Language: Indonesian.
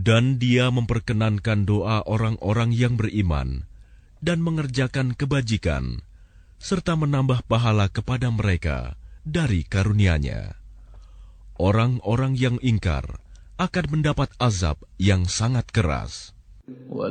Dan Dia memperkenankan doa orang-orang yang beriman dan mengerjakan kebajikan, serta menambah pahala kepada mereka dari karunia-Nya. Orang-orang yang ingkar akan mendapat azab yang sangat keras.